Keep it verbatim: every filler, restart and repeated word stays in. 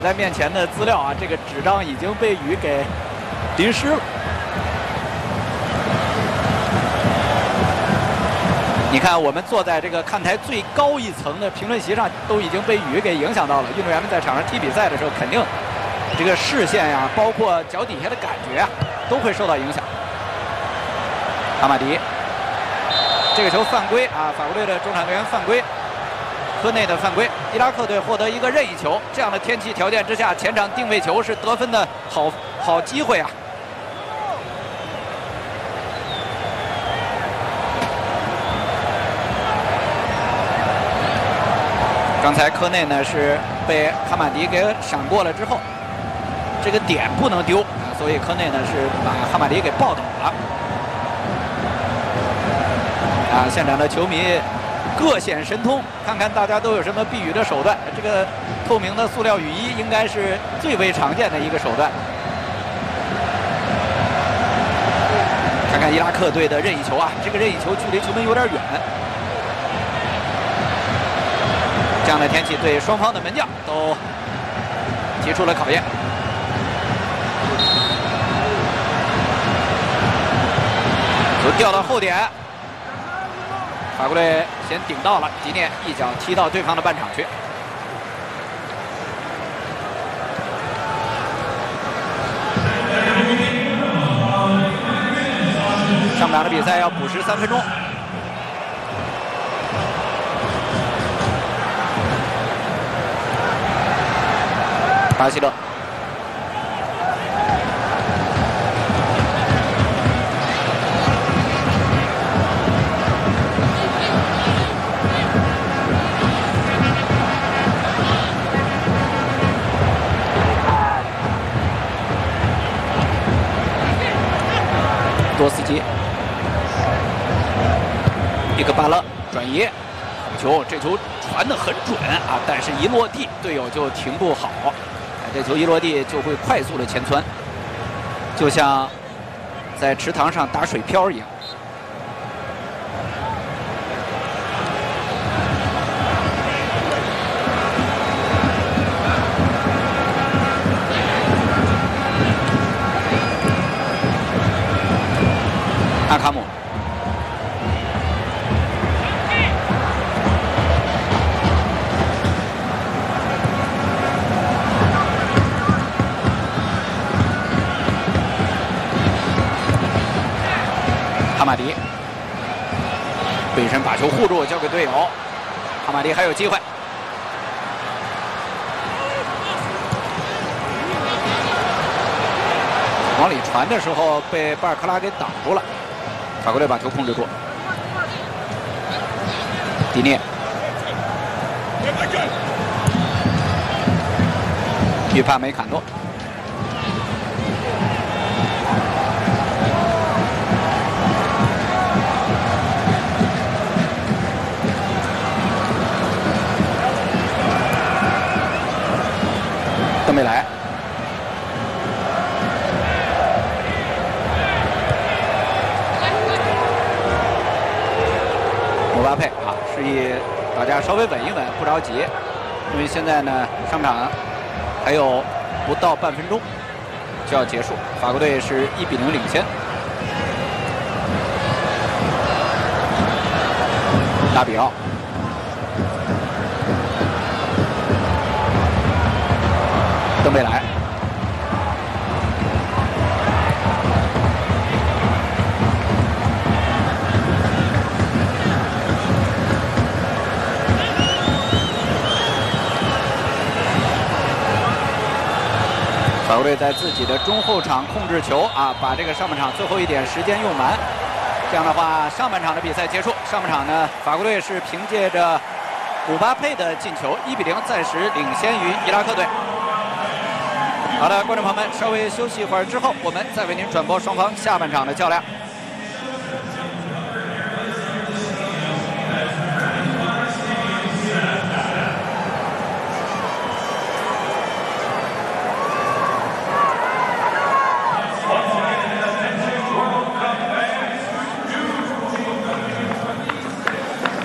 在面前的资料啊，这个纸张已经被雨给淋湿了。你看，我们坐在这个看台最高一层的评论席上，都已经被雨给影响到了。运动员们在场上踢比赛的时候，肯定这个视线呀、啊，包括脚底下的感觉啊，都会受到影响。阿马迪，这个球犯规啊，法国队的中场队员犯规。 科内的犯规，伊拉克队获得一个任意球。这样的天气条件之下，前场定位球是得分的好好机会啊！刚才科内呢是被哈马迪给闪过了之后，这个点不能丢啊，所以科内呢是把哈马迪给抱倒了。啊，现场的球迷。 各显神通，看看大家都有什么避雨的手段。这个透明的塑料雨衣应该是最为常见的一个手段。看看伊拉克队的任意球啊，这个任意球距离球门有点远。这样的天气对双方的门将都提出了考验。球掉到后点。 法国队先顶到了，迪涅一脚踢到对方的半场去。上半场的比赛要补时三分钟。巴西勒。 多斯基，伊克巴勒转移，好球！这球传得很准啊，但是一落地，队友就停不好。这球一落地就会快速的前窜，就像在池塘上打水漂一样。阿卡姆，哈马迪背身把球护住，交给队友。哈马迪还有机会。往里传的时候被巴尔克拉给挡住了。 法国队把球控制住，迪涅，预判梅坎诺，登贝莱。 姆巴佩啊，示意大家稍微稳一稳，不着急，因为现在呢上场还有不到半分钟就要结束，法国队是一比零领先。拉比奥，登贝莱。 法国队在自己的中后场控制球啊，把这个上半场最后一点时间用完。这样的话，上半场的比赛结束。上半场呢，法国队是凭借着姆巴佩的进球，一比零暂时领先于伊拉克队。好的，观众朋友们，稍微休息一会儿之后，我们再为您转播双方下半场的较量。